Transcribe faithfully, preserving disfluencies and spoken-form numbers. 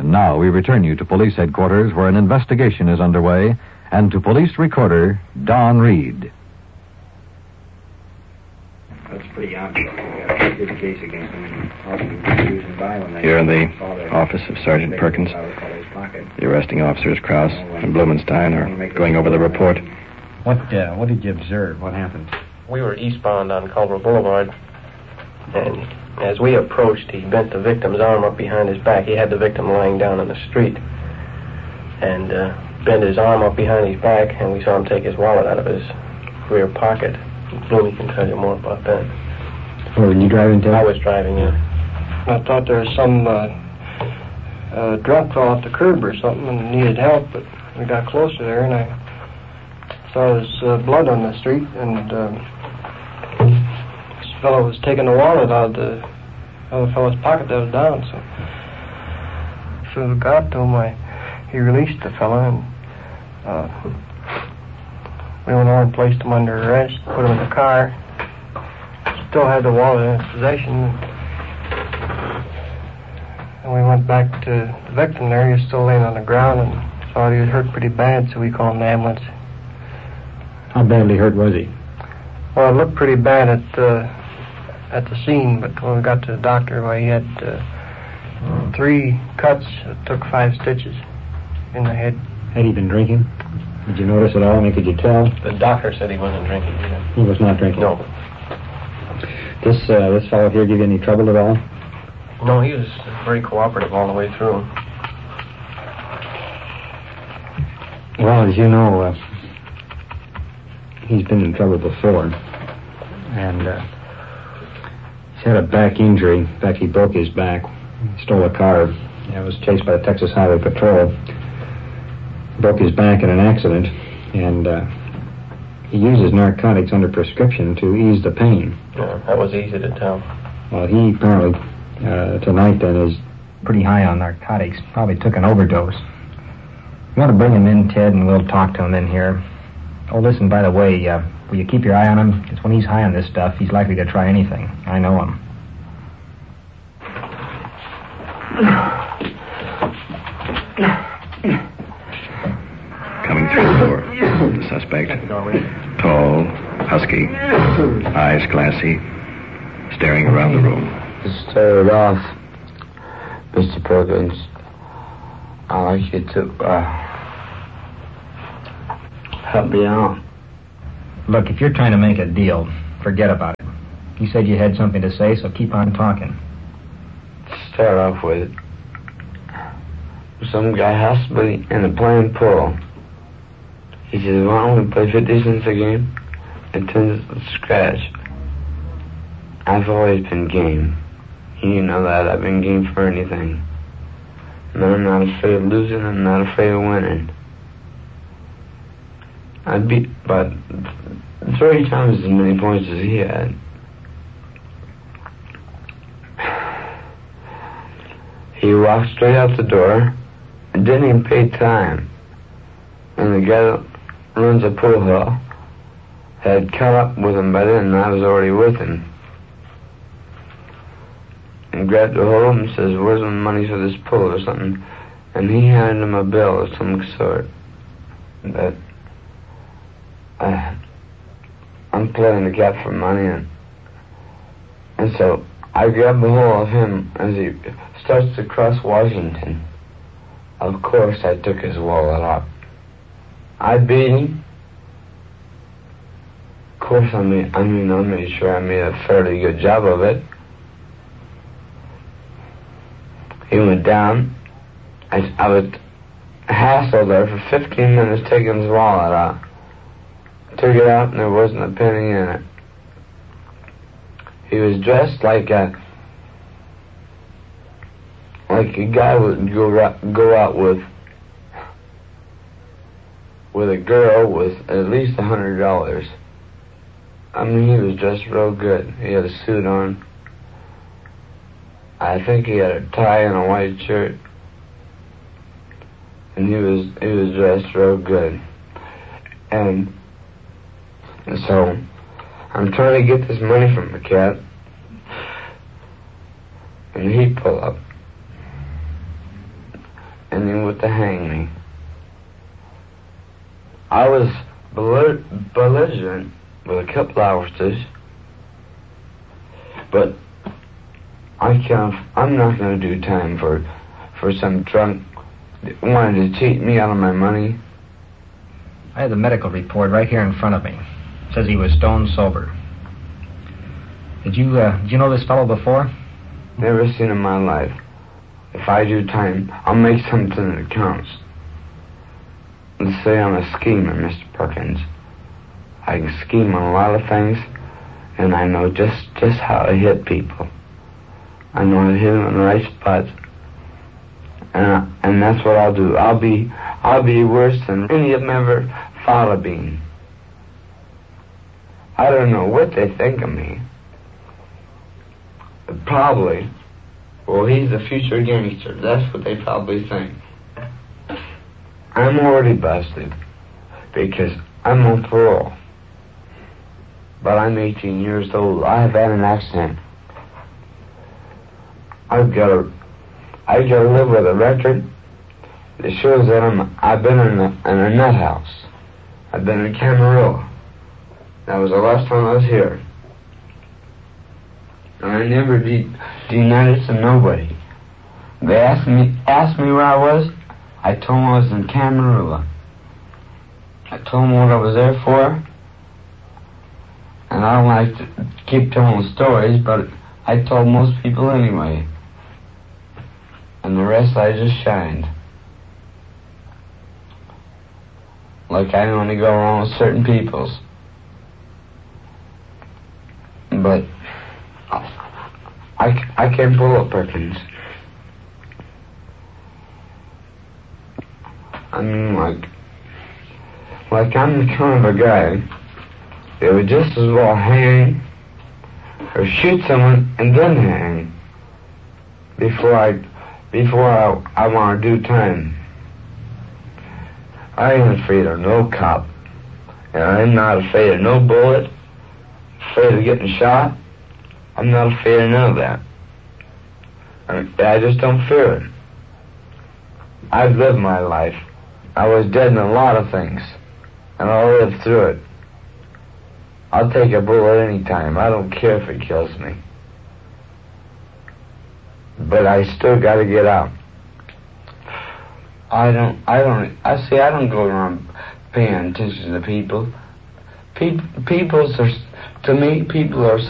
And now we return you to police headquarters where an investigation is underway, and to police recorder Don Reed. That's pretty obvious. We got a good case against him. Here in the office of Sergeant Perkins. The arresting officers, Krause and Blumenstein, are going over the report. What uh, what did you observe? What happened? We were eastbound on Culver Boulevard, and as we approached, he bent the victim's arm up behind his back. He had the victim lying down on the street, and uh, bent his arm up behind his back, and we saw him take his wallet out of his rear pocket. Bloomy can tell you more about that. Oh, were you driving, too? I was driving, yeah. I thought there was some uh, uh, drunk fell off the curb or something and needed help, but we got closer there, and I saw his uh, blood on the street, and um, this fellow was taking the wallet out of the other fellow's pocket that was down, so so we got to him, I, he released the fellow, and uh, we went over and placed him under arrest, put him in the car, still had the wallet in his possession, and we went back to the victim there. He was still laying on the ground and thought he was hurt pretty bad, so we called an ambulance. How badly hurt was he? Well, it looked pretty bad at uh, at the scene, but when we got to the doctor, well, he had uh, three cuts that took five stitches in the head. Had he been drinking? Did you notice at all? I mean, could you tell? The doctor said he wasn't drinking either. He was not drinking? No. This uh, this fellow here give you any trouble at all? No, he was very cooperative all the way through. Well, as you know, uh, he's been in trouble before, and uh, he's had a back injury. In fact, he broke his back, stole a car, and was chased by the Texas Highway Patrol. Broke his back in an accident, and uh, he uses narcotics under prescription to ease the pain. Yeah, that was easy to tell. Well, he apparently, uh, tonight then, is pretty high on narcotics. Probably took an overdose. You want to bring him in, Ted, and we'll talk to him in here. Oh, listen, by the way, uh, will you keep your eye on him? Because when he's high on this stuff, he's likely to try anything. I know him. Coming through the door, the suspect, tall, husky, eyes glassy, staring around the room. To start it off, Mister Perkins, I'd like you to uh, help me out. Look, if you're trying to make a deal, forget about it. You said you had something to say, so keep on talking. To start off with, some guy has to be in a playing pool. He says, why don't we play fifty cents a game and ten cents a scratch? I've always been game. You know that. I've been game for anything. And I'm not afraid of losing. I'm not afraid of winning. I beat about three times as many points as he had. He walked straight out the door and didn't even pay time. And the guy that runs a pool hall had caught up with him by then, and I was already with him. And grabbed a hold of him and says, where's the money for this pool or something? And he handed him a bill of some sort. That I, I'm playing the gap for money, and, and so I grabbed a hold of him as he starts to cross Washington. Of course, I took his wallet out. I beat him. Of course, I mean, I mean, I made sure I made a fairly good job of it. He went down. I, I was hassled there for fifteen minutes taking his wallet out. Took it out and there wasn't a penny in it. He was dressed like a like a guy would go go out with with a girl with at least a hundred dollars. I mean, he was dressed real good. He had a suit on. I think he had a tie and a white shirt, and he was he was dressed real good. And, and so I'm trying to get this money from the cat, and he pull up. to hang me. I was belli- belligerent with a couple officers, but I can't. I'm not going to do time for for some drunk that wanted to cheat me out of my money. I have the medical report right here in front of me. It says he was stone sober. Did you uh, did you know this fellow before? Never seen in my life. If I do time, I'll make something that counts. Let's say I'm a schemer, Mister Perkins. I can scheme on a lot of things, and I know just, just how to hit people. I know how to hit them in the right spots, and I, and that's what I'll do. I'll be I'll be worse than any of them ever thought of being. I don't know what they think of me. Probably, well, he's a future gangster. That's what they probably think. I'm already busted because I'm on parole. But I'm eighteen years old. I have had an accident. I've got to, I've got to live with a record that shows that I'm, I've been in a, in a nut house. I've been in Camarillo. That was the last time I was here. And I never de- denied it to nobody. They asked me asked me where I was. I told them I was in Camarillo. I told them what I was there for. And I don't like to keep telling stories, but I told most people anyway. And the rest I just shined. Like I only go along with certain peoples. But I, I can't pull up Perkins. I mean, like, like I'm the kind of a guy that would just as well hang or shoot someone and then hang before I, before I, I want to do time. I ain't afraid of no cop, and I'm not afraid of no bullet, afraid of getting shot. I'm not afraid of none of that. I, I just don't fear it. I've lived my life. I was dead in a lot of things, and I'll live through it. I'll take a bullet any time. I don't care if it kills me. But I still got to get out. I don't, I don't, I see, I don't go around paying attention to people. People, people's are, to me, people are